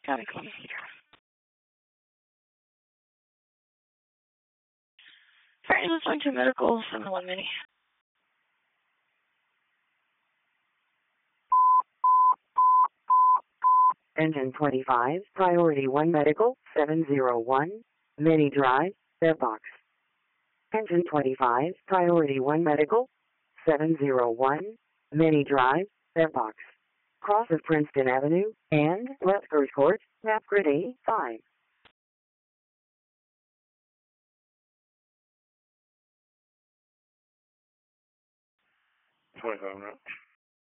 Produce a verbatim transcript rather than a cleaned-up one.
Gotta go. Alright, let's went to medical seven one mini. Engine twenty-five, Priority one Medical, seven zero one, Mini Drive, Bedbox. Engine twenty-five, Priority one Medical, seven zero one, Mini Drive, Bedbox. Cross of Princeton Avenue, and Rutgers Court, map grid A five. twenty-five minutes.